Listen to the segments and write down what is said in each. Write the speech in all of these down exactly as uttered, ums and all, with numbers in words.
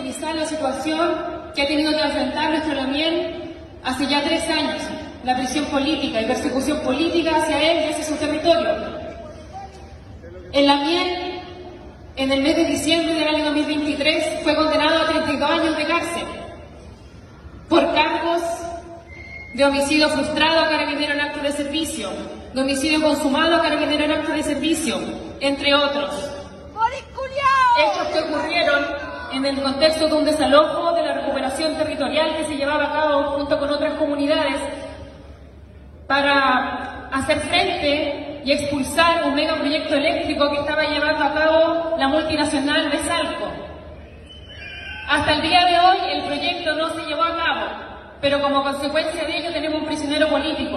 minimizar la situación que ha tenido que enfrentar nuestro Lamien hace ya tres años, la prisión política y persecución política hacia él y hacia su territorio. El Lamien, en el mes de diciembre del año dos mil veintitrés, fue condenado a treinta y dos años de cárcel por cargos de homicidio frustrado a carabinero en acto de servicio, de homicidio consumado a carabinero en acto de servicio, entre otros. Hechos que ocurrieron en el contexto de un desalojo de la recuperación territorial que se llevaba a cabo junto con otras comunidades para hacer frente y expulsar un megaproyecto eléctrico que estaba llevando a cabo la multinacional Besalco. Hasta el día de hoy el proyecto no se llevó a cabo, pero como consecuencia de ello tenemos un prisionero político.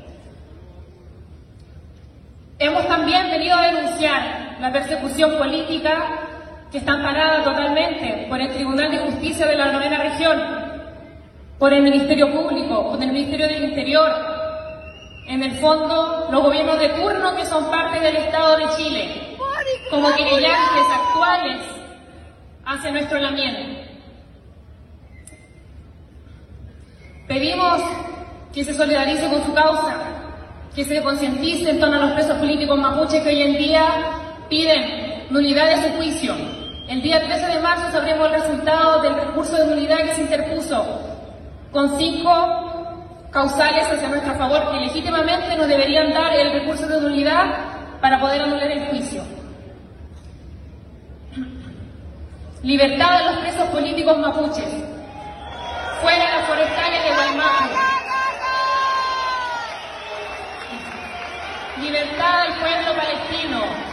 Hemos también venido a denunciar la persecución política que está amparada totalmente por el Tribunal de Justicia de la Novena Región, por el Ministerio Público, por el Ministerio del Interior, en el fondo los gobiernos de turno que son parte del Estado de Chile, como querellantes actuales hacia nuestro Lamien. Pedimos que se solidarice con su causa, que se concientice en torno a los presos políticos mapuches que hoy en día piden nulidad de su juicio. El día trece de marzo sabremos el resultado del recurso de nulidad que se interpuso, con cinco causales hacia nuestro favor que legítimamente nos deberían dar el recurso de nulidad para poder anular el juicio. Libertad de los presos políticos mapuches. Fuera las forestales de Guaymapu. Libertad al pueblo palestino.